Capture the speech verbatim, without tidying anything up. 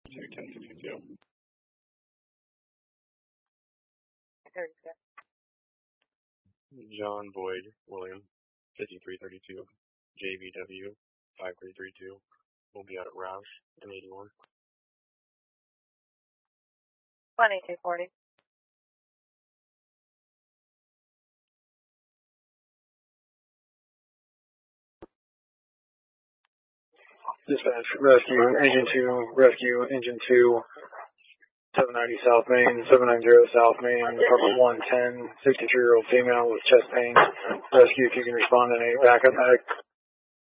two ten sixty-two. John Boyd William, fifty-three thirty-two, J V W, five three three two, will be out at Roush, M eighty-one. twenty-two forty. Dispatch, rescue, engine two, rescue, engine two, seven ninety South Main, seven ninety South Main, apartment one ten, sixty-three-year-old female with chest pain. Rescue, if you can respond in a backup back.